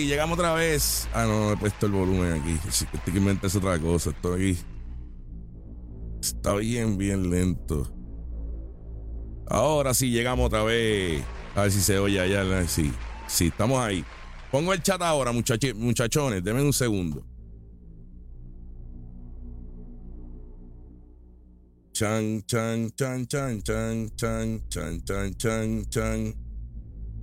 llegamos otra vez. Ah, no he puesto el volumen aquí. Estoy que inventas otra cosa. Esto aquí está bien lento. Ahora sí llegamos otra vez. A ver si se oye allá. Sí, estamos ahí. Pongo el chat ahora, muchachones. Denme un segundo. Chan.